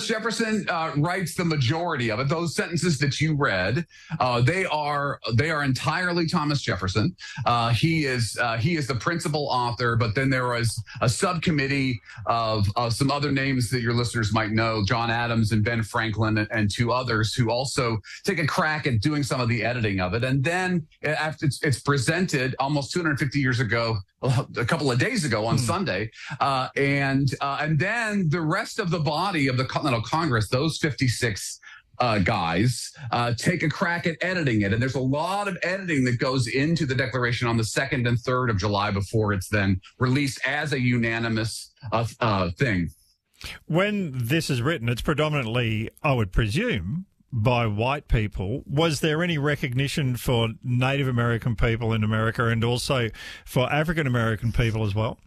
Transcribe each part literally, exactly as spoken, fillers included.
Jefferson uh, writes the majority of it. Those sentences that you read, uh, they are they are entirely Thomas Jefferson. Uh, he is uh, he is the principal author. But then there was a subcommittee of uh, some other names that your listeners might know, John Adams and Ben Franklin and, and two others, who also take a crack at doing some of the editing of it. And then after it's, it's presented almost two hundred fifty years ago, a couple of days ago on hmm. Sunday, uh, and uh, and then the rest of the body of the Continental Congress, those fifty-six uh, guys, uh, take a crack at editing it. And there's a lot of editing that goes into the Declaration on the second and third of July before it's then released as a unanimous uh, uh, thing. When this is written, it's predominantly, I would presume, by white people. Was there any recognition for Native American people in America and also for African American people as well?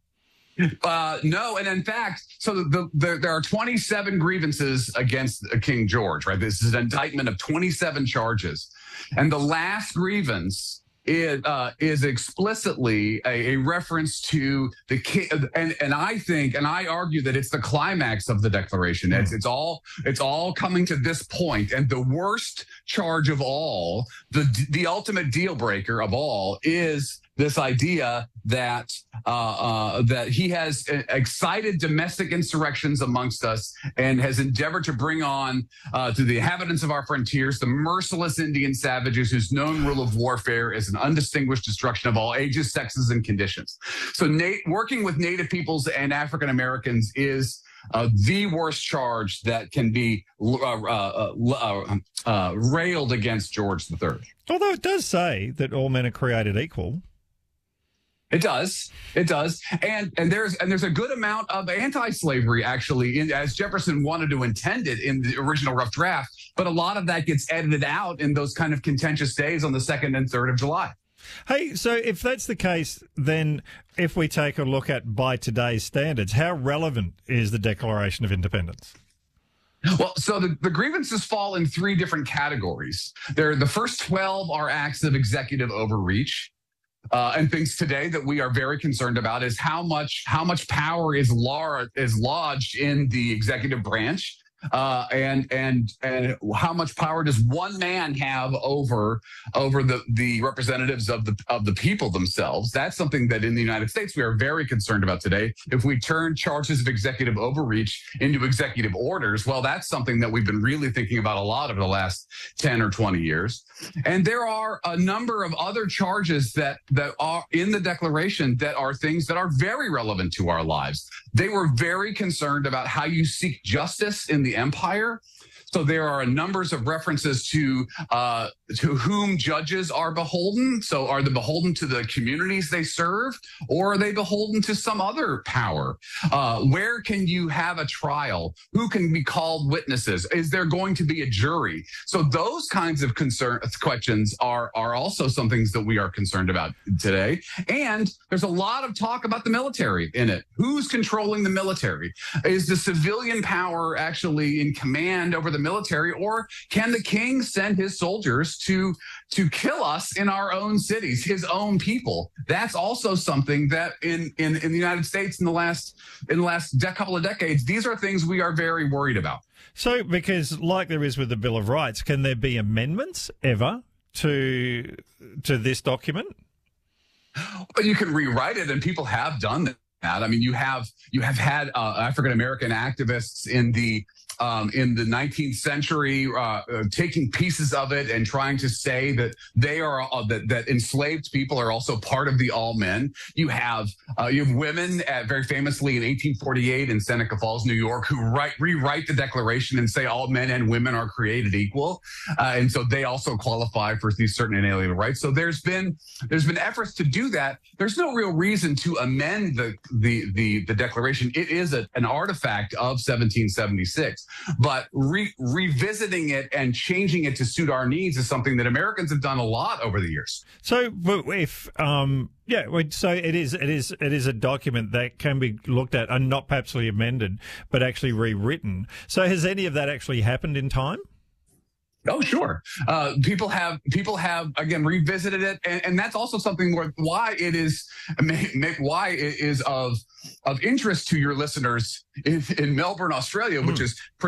Uh, no, and in fact, so the, the, there are twenty-seven grievances against King George, right? This is an indictment of twenty-seven charges. And the last grievance It uh, is explicitly a, a reference to the king, and and I think, and I argue that it's the climax of the Declaration. It's it's all it's all coming to this point, and the worst charge of all, the the ultimate deal breaker of all, is this idea that uh, uh, that he has excited domestic insurrections amongst us and has endeavored to bring on uh, to the inhabitants of our frontiers the merciless Indian savages whose known rule of warfare is an undistinguished destruction of all ages, sexes, and conditions. So na- working with Native peoples and African Americans is uh, the worst charge that can be uh, uh, uh, uh, railed against George the Third. Although it does say that all men are created equal. It does. It does. And and there's and there's a good amount of anti-slavery, actually, in, as Jefferson wanted to intend it in the original rough draft. But a lot of that gets edited out in those kind of contentious days on the second and third of July. Hey, so if that's the case, then if we take a look at by today's standards, how relevant is the Declaration of Independence? Well, so the, the grievances fall in three different categories. There, the first twelve are acts of executive overreach. Uh, and things today that we are very concerned about is how much how much power is lar- is lodged in the executive branch, uh, and and and how much power does one man have over over the the representatives of the of the people themselves? That's something that in the United States we are very concerned about today. If we turn charges of executive overreach into executive orders, well, that's something that we've been really thinking about a lot over the last ten or twenty years. And there are a number of other charges that that are in the Declaration that are things that are very relevant to our lives. They were very concerned about how you seek justice in the empire. So there are numbers of references to uh, to whom judges are beholden. So are they beholden to the communities they serve, or are they beholden to some other power? Uh, where can you have a trial? Who can be called witnesses? Is there going to be a jury? So those kinds of concern questions are are also some things that we are concerned about today. And there's a lot of talk about the military in it. Who's controlling the military? Is the civilian power actually in command over the military, or can the king send his soldiers to to kill us in our own cities, his own people? That's also something that in in, in the United States in the last in the last de- couple of decades, these are things we are very worried about. So, because like there is with the Bill of Rights, can there be amendments ever to to this document? But you can rewrite it, and people have done that. I mean, you have you have had uh, African American activists in the um, in the nineteenth century uh, uh, taking pieces of it and trying to say that they are uh, that, that enslaved people are also part of the all men. You have uh, you have women, uh, very famously in eighteen forty-eight in Seneca Falls, New York, who write rewrite the Declaration and say all men and women are created equal, uh, and so they also qualify for these certain inalienable rights. So there's been there's been efforts to do that. There's no real reason to amend the the the, the Declaration. It is a, an artifact of seventeen seventy-six, but re- revisiting it and changing it to suit our needs is something that Americans have done a lot over the years. So if um yeah, so it is it is it is a document that can be looked at and not perhaps amended, but actually rewritten. So has any of that actually happened in time? Oh, sure. Uh, people have people have again revisited it, and, and that's also something where why it is why it is of of interest to your listeners in, in Melbourne, Australia, which mm. is.